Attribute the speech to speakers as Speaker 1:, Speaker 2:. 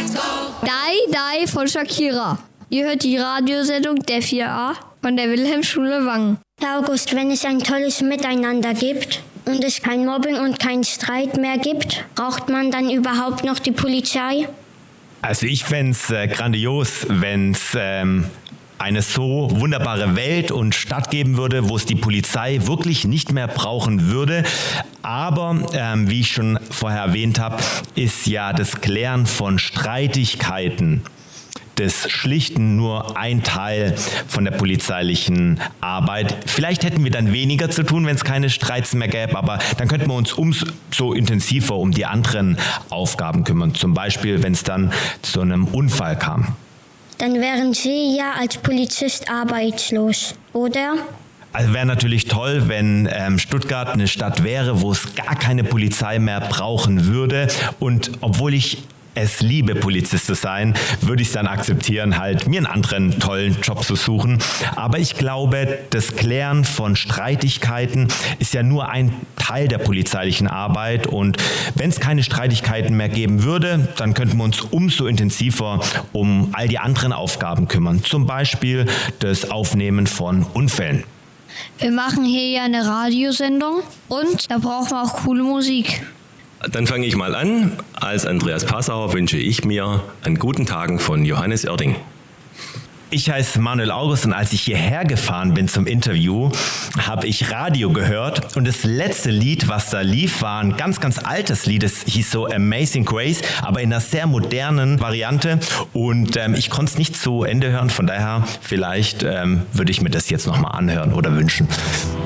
Speaker 1: Die Die von Shakira. Ihr hört die Radiosendung der 4a von der Wilhelmsschule Wangen.
Speaker 2: Herr August, wenn es ein tolles Miteinander gibt und es kein Mobbing und kein Streit mehr gibt, braucht man dann überhaupt noch die Polizei?
Speaker 3: Also ich fände es grandios, wenn es eine so wunderbare Welt und Stadt geben würde, wo es die Polizei wirklich nicht mehr brauchen würde. Aber wie ich schon vorher erwähnt habe, ist ja das Klären von Streitigkeiten, das Schlichten nur ein Teil von der polizeilichen Arbeit. Vielleicht hätten wir dann weniger zu tun, wenn es keine Streits mehr gäbe, aber dann könnten wir uns umso intensiver um die anderen Aufgaben kümmern. Zum Beispiel, wenn es dann zu einem Unfall kam.
Speaker 2: Dann wären Sie ja als Polizist arbeitslos, oder?
Speaker 3: Also wäre natürlich toll, wenn Stuttgart eine Stadt wäre, wo es gar keine Polizei mehr brauchen würde. Und obwohl ich es liebe, Polizist zu sein, würde ich es dann akzeptieren, halt mir einen anderen tollen Job zu suchen. Aber ich glaube, das Klären von Streitigkeiten ist ja nur ein Teil der polizeilichen Arbeit. Und wenn es keine Streitigkeiten mehr geben würde, dann könnten wir uns umso intensiver um all die anderen Aufgaben kümmern. Zum Beispiel das Aufnehmen von Unfällen.
Speaker 1: Wir machen hier ja eine Radiosendung und da brauchen wir auch coole Musik.
Speaker 4: Dann fange ich mal an. Als Andreas Passauer wünsche ich mir einen guten Tagen von Johannes Oerding.
Speaker 3: Ich heiße Manuel August und als ich hierher gefahren bin zum Interview, habe ich Radio gehört und das letzte Lied, was da lief, war ein ganz, ganz altes Lied. Es hieß so Amazing Grace, aber in einer sehr modernen Variante und ich konnte es nicht zu Ende hören. Von daher vielleicht würde ich mir das jetzt nochmal anhören oder wünschen.